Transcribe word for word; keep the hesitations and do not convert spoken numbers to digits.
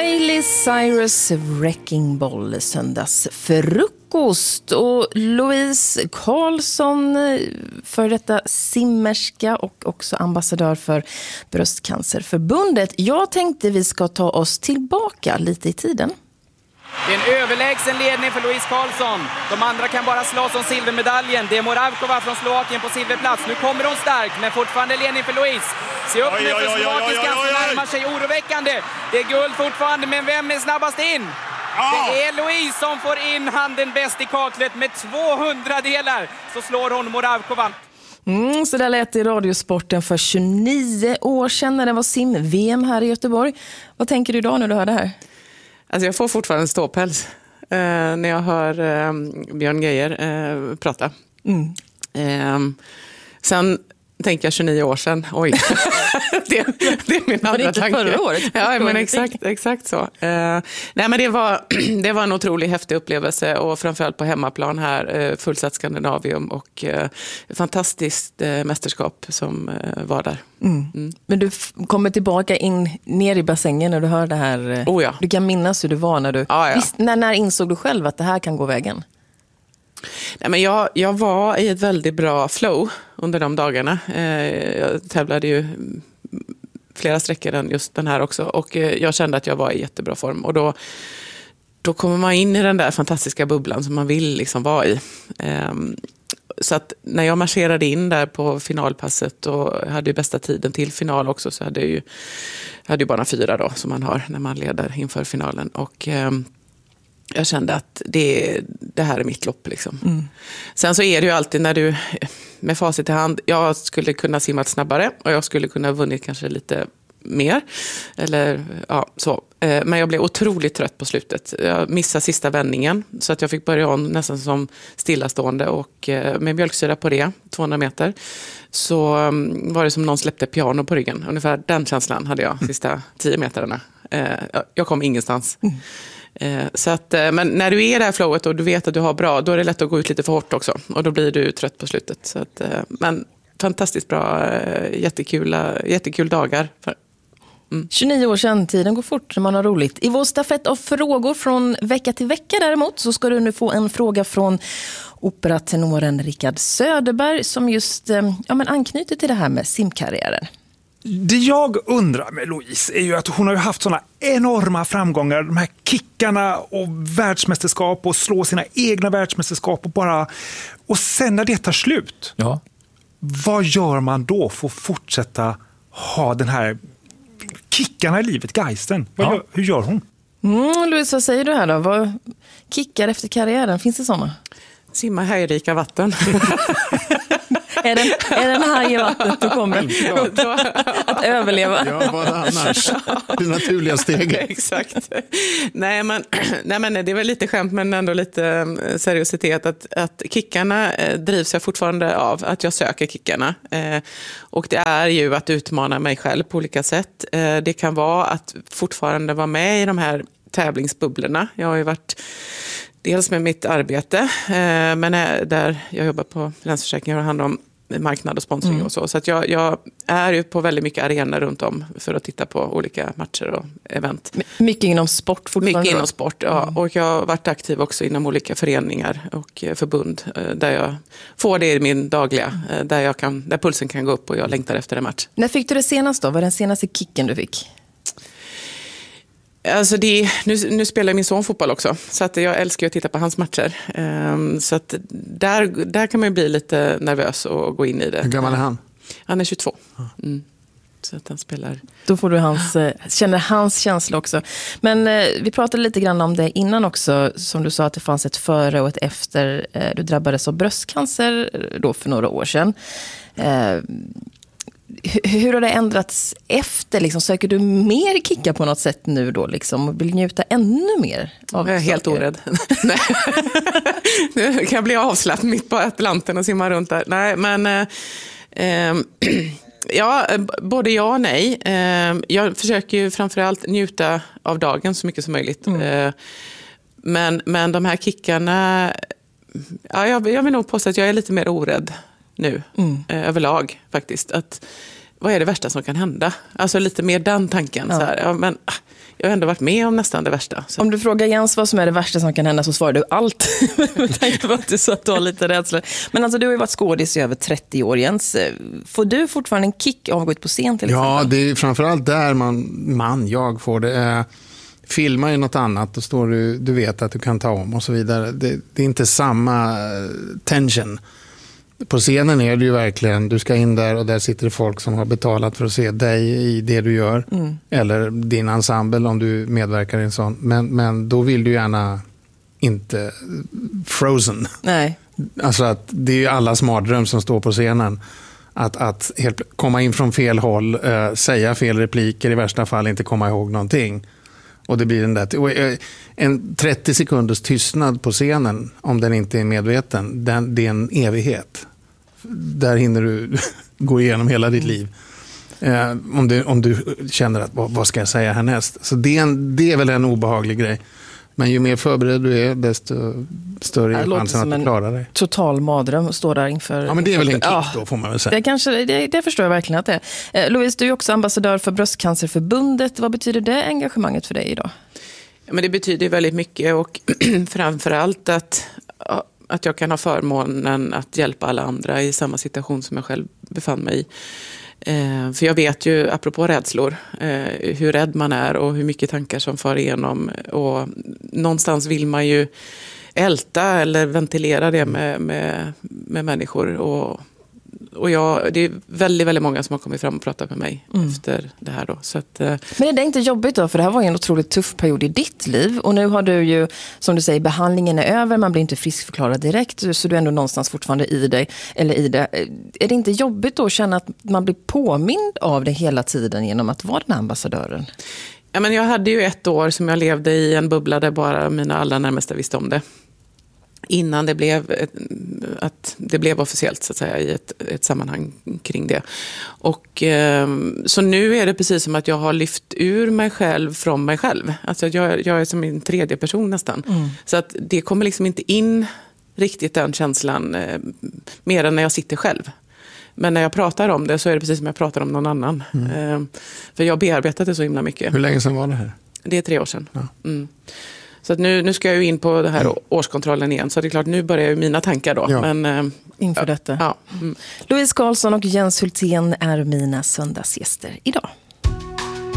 Miley Cyrus Wrecking Ball, söndagsfrukost. Och Louise Karlsson, för detta simmerska och också ambassadör för Bröstcancerförbundet. Jag tänkte vi ska ta oss tillbaka lite i tiden. Det är en överlägsen ledning för Louise Karlsson. De andra kan bara slåss om silvermedaljen. Det är Moravkova från Slovakien på silverplats. Nu kommer hon stark, men fortfarande ledning för Louise. Se upp nu för slovakiska som närmar sig oroväckande. Det är guld fortfarande, men vem är snabbast in? Det är Louise som får in handen bäst i kaklet med tvåhundra delar. Så slår hon Moravkova. Mm, så där lät det i Radiosporten för tjugonio år sedan när det var sim-V M här i Göteborg. Vad tänker du idag när du hör det här? Alltså jag får fortfarande en ståpäls eh, när jag hör eh, Björn Geijer eh, prata. Mm. Eh, sen tänker jag tjugonio år sedan. Oj, det, det är min andra tanke. Var det inte förra året? Ja, men exakt, exakt så. Eh, nej, men det var, det var en otroligt häftig upplevelse och framförallt på hemmaplan här, eh, fullsatt Skandinavium och eh, fantastiskt eh, mästerskap som eh, var där. Mm. Mm. Men du f- kommer tillbaka in ner i bassängen när du hör det här. Eh, oh ja. Du kan minnas hur du var när du... Ah, ja. Visst, när, när insåg du själv att det här kan gå vägen? Nej, men jag, jag var i ett väldigt bra flow under de dagarna. Eh, jag tävlade ju flera sträckor än just den här också. Och eh, jag kände att jag var i jättebra form. Och då, då kommer man in i den där fantastiska bubblan som man vill liksom vara i. Eh, så att när jag marscherade in där på finalpasset och hade ju bästa tiden till final också, så hade jag ju, jag hade ju bara fyra då som man har när man leder inför finalen. Och... Eh, jag kände att det, det här är mitt lopp. Liksom. Mm. Sen så är det ju alltid när du, med facit i hand, jag skulle kunna simma snabbare och jag skulle kunna ha vunnit kanske lite mer. Eller, ja, så. Men jag blev otroligt trött på slutet. Jag missade sista vändningen så att jag fick börja om nästan som stillastående och med mjölksyra på det, tvåhundra meter. Så var det som någon släppte piano på ryggen. Ungefär den känslan hade jag sista tio meterna. Jag kom ingenstans. Mm. Så att, men när du är i det här flowet och du vet att du har bra, då är det lätt att gå ut lite för hårt också. Och då blir du trött på slutet. Så att, men fantastiskt bra, jättekul, jättekul dagar. Mm. tjugonio år sedan, tiden går fort när man har roligt. I vår stafett av frågor från vecka till vecka däremot så ska du nu få en fråga från operatenoren Rickard Söderberg som just ja, men anknyter till det här med simkarriären. Det jag undrar med Louise är ju att hon har ju haft såna enorma framgångar, de här kickarna och världsmästerskap och slå sina egna världsmästerskap och bara, och sen när det tar slut, ja. Vad gör man då för att fortsätta ha den här kickarna i livet, geisten? Ja. Gör, hur gör hon? Mm, Louise, vad säger du här då? Vad kickar efter karriären? Finns det såna? Simma hejrika vatten. Är den, är den här i vattnet du kommer att överleva? Ja, vad annars? Det naturliga steget. Exakt. Nej men, nej, men det är väl lite skämt men ändå lite seriositet. Att, att kickarna drivs jag fortfarande av. Att jag söker kickarna. Eh, och det är ju att utmana mig själv på olika sätt. Eh, det kan vara att fortfarande vara med i de här tävlingsbubblorna. Jag har ju varit... Dels med mitt arbete, eh, men där jag jobbar på Länsförsäkringar och handlar om marknad och sponsring mm. och så. Så att jag, jag är ju på väldigt mycket arenor runt om för att titta på olika matcher och event. Mycket inom sport fortfarande? Mycket inom sport, ja. Mm. Och jag har varit aktiv också inom olika föreningar och förbund där jag får det i min dagliga, där, jag kan, där pulsen kan gå upp och jag längtar efter en match. När fick du det senast då? Vad var den senaste kicken du fick? Alltså det, nu, nu spelar min son fotboll också, så att jag älskar att titta på hans matcher. Um, så att där, där kan man bli lite nervös och gå in i det. Hur gammal är han? Han är tjugotvå. Mm. Så att han spelar. Då får du hans, känner hans känsla också. Men eh, vi pratade lite grann om det innan också, som du sa att det fanns ett före och ett efter. Eh, du drabbades av bröstcancer då för några år sedan. Eh, Hur har det ändrats efter? Liksom, söker du mer kicka på något sätt nu då? Liksom, och vill njuta ännu mer? Av jag är helt orädd. Nej. Nu kan jag bli avslappnad mitt på Atlanten och simma runt där. Nej, men... Eh, eh, ja, både ja och nej. Eh, jag försöker ju framförallt njuta av dagen så mycket som möjligt. Mm. Eh, men, men de här kickarna... Ja, jag, jag vill nog påstå att jag är lite mer orädd nu mm. eh, överlag faktiskt. Att, vad är det värsta som kan hända? Alltså lite mer den tanken. Ja. Så här, ja, men, jag har ändå varit med om nästan det värsta. Så. Om du frågar Jens vad som är det värsta som kan hända så svarar du allt. Med tanke på att du sa att du har lite rädsla. Men alltså du har ju varit skådis i över trettio år, Jens. Får du fortfarande en kick av att gå ut på scen till exempel? Ja, det är framförallt där man, man jag får det. Eh, filma är något annat, då står du, du vet att du kan ta om och så vidare. Det, det är inte samma tension. På scenen är det ju verkligen, du ska in där och där sitter det folk som har betalat för att se dig i det du gör. Mm. Eller din ensemble om du medverkar i en sån. Men, men då vill du gärna inte frozen. Nej. Alltså att det är ju allas mardröm som står på scenen. Att, att helt, komma in från fel håll, äh, säga fel repliker, i värsta fall inte komma ihåg någonting. Och det blir den där, och en trettio sekunders tystnad på scenen, om den inte är medveten, den, det är en evighet. Där hinner du gå igenom hela ditt liv. Eh, om, du, om du känner att, vad, vad ska jag säga härnäst? Så det är, en, det är väl en obehaglig grej. Men ju mer förberedd du är, desto större är chansen att du klarar dig. Total madröm att stå där inför... Ja, men det är väl en kick då, får man väl säga. Det, kanske, det, det förstår jag verkligen att det är. Eh, Louise, du är också ambassadör för Bröstcancerförbundet. Vad betyder det engagemanget för dig idag? Ja, men det betyder väldigt mycket, och framförallt att, att jag kan ha förmånen att hjälpa alla andra i samma situation som jag själv befann mig i. Eh, för jag vet ju, apropå rädslor, eh, hur rädd man är och hur mycket tankar som far igenom. Och någonstans vill man ju älta eller ventilera det med, med, med människor. Och, och jag, det är väldigt, väldigt många som har kommit fram och pratat med mig mm. efter det här då. Så att, eh. Men är det inte jobbigt då? För det här var ju en otroligt tuff period i ditt liv. Och nu har du ju, som du säger, behandlingen är över. Man blir inte friskförklarad direkt. Så du är ändå någonstans fortfarande i dig. Eller i det. Är det inte jobbigt då att känna att man blir påmind av det hela tiden genom att vara den här ambassadören? Ja, men jag hade ju ett år som jag levde i en bubbla där bara mina allra närmaste visste om det. Innan det blev, ett, att det blev officiellt så att säga, i ett, ett sammanhang kring det. Och, eh, så nu är det precis som att jag har lyft ur mig själv från mig själv. Alltså jag, jag är som en tredje person nästan. Mm. Så att det kommer liksom inte in riktigt den känslan eh, mer än när jag sitter själv. Men när jag pratar om det så är det precis som jag pratar om någon annan. Mm. Eh, för jag har bearbetat det så himla mycket. Hur länge sedan var det här? Det är tre år sedan. Ja. Mm. Så att nu, nu ska jag ju in på det här årskontrollen igen. Så det är klart, nu börjar ju mina tankar då. Ja. Men, eh, inför ja, detta. Ja. Mm. Louise Karlsson och Jens Hultén är mina söndagsgäster idag.